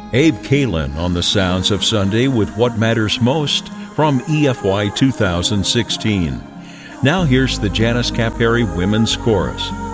Abe Kalin on the sounds of Sunday with What Matters Most from EFY 2016. Now here's the Janice Cap Harry Women's Chorus.